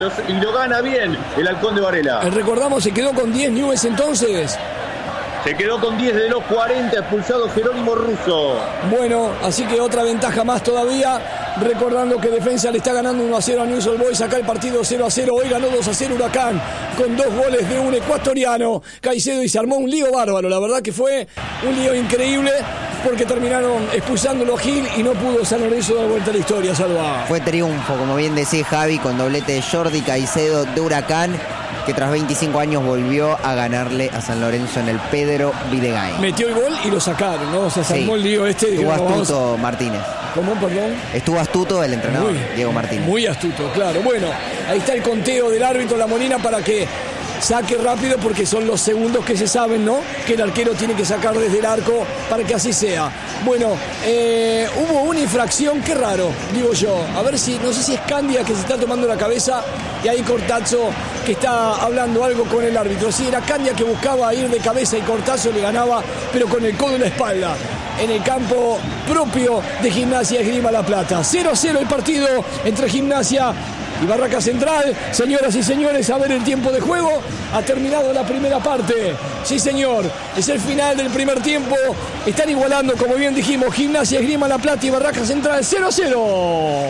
y lo gana bien el Halcón de Varela. Recordamos, se quedó con 10 Newell's entonces. Se quedó con 10 de los 40, expulsado Jerónimo Russo. Bueno, así que otra ventaja más todavía. Recordando que Defensa le está ganando 1-0 a Newell's Old Boys. Acá el partido 0-0. Hoy ganó 2-0 Huracán con 2 goles de un ecuatoriano, Caicedo, y se armó un lío bárbaro. La verdad que fue un lío increíble porque terminaron expulsándolo a Gil y no pudo San Lorenzo dar vuelta a la historia, Salva. Fue triunfo, como bien decía Javi, con doblete de Jordi Caicedo de Huracán, que tras 25 años volvió a ganarle a San Lorenzo en el Pedro Videgain. Metió el gol y lo sacaron, ¿no? O sea, se armó el lío este. Estuvo astuto Martínez. ¿Cómo, perdón? Estuvo astuto el entrenador, Diego Martínez. Muy astuto, claro. Bueno, ahí está el conteo del árbitro La Molina para que saque rápido, porque son los segundos que se saben, ¿no? Que el arquero tiene que sacar desde el arco para que así sea. Bueno, hubo una infracción, qué raro, digo yo. A ver si, no sé si es Candia que se está tomando la cabeza y ahí Cortazzo que está hablando algo con el árbitro. Sí, era Candia que buscaba ir de cabeza y Cortazzo le ganaba, pero con el codo en la espalda. En el campo propio de Gimnasia Esgrima La Plata. 0-0 el partido entre Gimnasia y Barraca Central. Señoras y señores, a ver el tiempo de juego. Ha terminado la primera parte. Sí, señor. Es el final del primer tiempo. Están igualando, como bien dijimos, Gimnasia Esgrima La Plata y Barraca Central 0-0.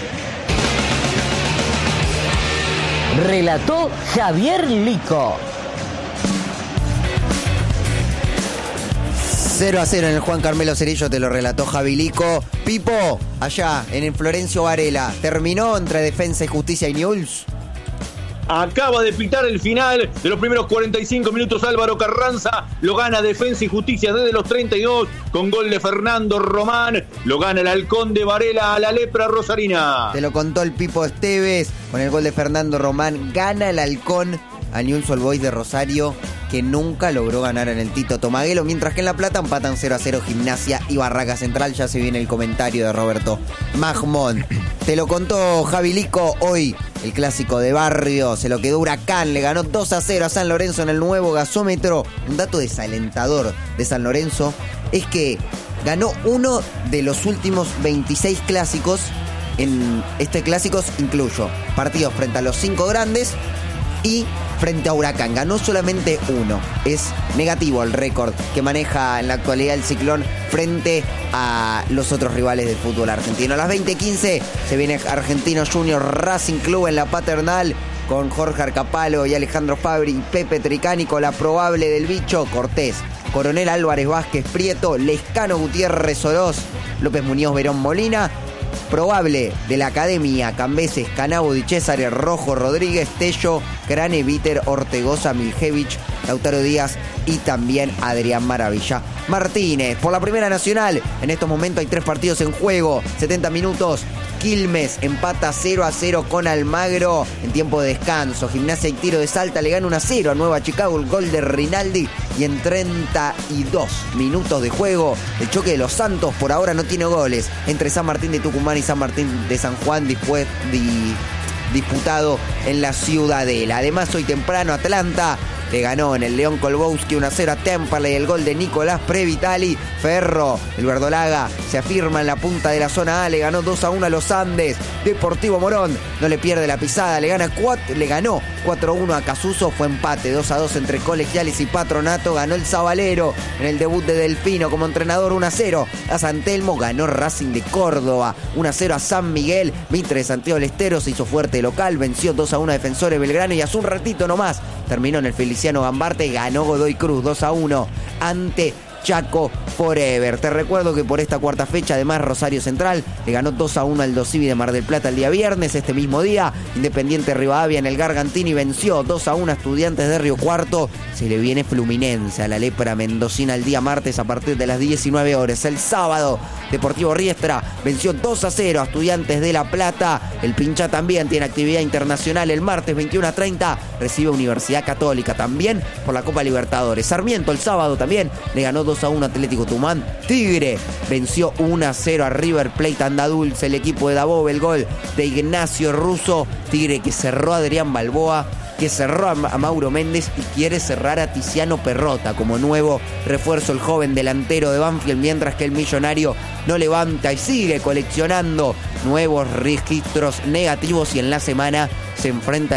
Relató Javier Lico. 0-0 en el Juan Carmelo Cerillo, te lo relató Javi Lico. Pipo, allá en el Florencio Varela, ¿terminó entre Defensa y Justicia y Newell's? Acaba de pitar el final de los primeros 45 minutos. Álvaro Carranza lo gana Defensa y Justicia desde los 32 con gol de Fernando Román. Lo gana el Halcón de Varela a la Lepra Rosarina. Te lo contó el Pipo Esteves con el gol de Fernando Román. Gana el Halcón a Newell's Old Boys de Rosario, que nunca logró ganar en el Tito Tomaguelo, mientras que en La Plata empatan 0-0 Gimnasia y Barraca Central. Ya se viene el comentario de Roberto Magmón. Te lo contó Javi Lico hoy, el clásico de barrio, se lo quedó Huracán, le ganó 2-0 a San Lorenzo en el nuevo gasómetro. Un dato desalentador de San Lorenzo es que ganó uno de los últimos 26 clásicos. En este clásico incluyo partidos frente a los 5 grandes y frente a Huracán. Ganó solamente uno. Es negativo el récord que maneja en la actualidad el Ciclón frente a los otros rivales del fútbol argentino. A las 20:15 se viene Argentinos Juniors Racing Club en la Paternal con Jorge Arcapalo y Alejandro Fabri y Pepe Tricánico. La probable del Bicho, Cortés, Coronel Álvarez Vázquez Prieto, Lescano Gutiérrez Oroz, López Muñoz Verón Molina. Probable de la Academia, Cambeses, Canabo, Di Cesare, Rojo, Rodríguez, Tello, Crane, Víter, Ortegoza, Miljevich, Lautaro Díaz y también Adrián Maravilla Martínez. Por la Primera Nacional, en estos momentos hay 3 partidos en juego, 70 minutos. Quilmes empata 0-0 con Almagro en tiempo de descanso. Gimnasia y Tiro de Salta le gana 1-0 a Nueva Chicago, el gol de Rinaldi. Y en 32 minutos de juego, el choque de los Santos por ahora no tiene goles entre San Martín de Tucumán y San Martín de San Juan, disputado en la Ciudadela. Además, hoy temprano Atlanta le ganó en el León Kolbowski 1-0 a Temperley, el gol de Nicolás Previtali. Ferro, el verdolaga, se afirma en la punta de la zona A, le ganó 2-1 a los Andes. Deportivo Morón no le pierde la pisada, le ganó 4-1 a Casuso, fue empate 2-2 entre Colegiales y Patronato. Ganó el Zabalero en el debut de Delfino como entrenador 1-0 a San Telmo. Ganó Racing de Córdoba 1-0 a San Miguel. Mitre de Santiago del Estero se hizo fuerte local, venció 2-1 a Defensores Belgrano y hace un ratito nomás terminó en el Feliciano Gambarte, ganó Godoy Cruz 2-1 ante Chaco Forever. Te recuerdo que por esta cuarta fecha, además, Rosario Central le ganó 2-1 al Dosivi de Mar del Plata el día viernes. Este mismo día, Independiente Rivadavia en el Gargantini venció 2-1 a Estudiantes de Río Cuarto. Se le viene Fluminense a la Lepra Mendocina el día martes a partir de las 19 horas. El sábado, Deportivo Riestra venció 2-0 a Estudiantes de La Plata. El Pincha también tiene actividad internacional el martes 21:30. Recibe Universidad Católica también por la Copa Libertadores. Sarmiento el sábado también le ganó 2-1 2-1 Atlético Tucumán. Tigre venció 1-0 a River Plate Andadulce, el equipo de Dabov, el gol de Ignacio Russo. Tigre que cerró a Adrián Balboa, que cerró a Mauro Méndez y quiere cerrar a Tiziano Perrota como nuevo refuerzo, el joven delantero de Banfield, mientras que el Millonario no levanta y sigue coleccionando nuevos registros negativos y en la semana se enfrenta